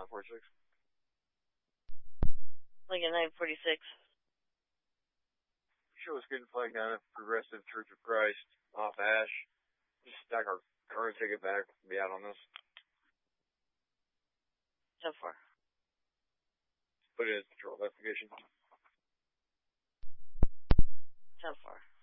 946. Lincoln 946. Show us good flag 9 Progressive Church of Christ off Ash. Just stack our car and take it back. Be out on this. 10-4. Put it in patrol investigation. 10-4.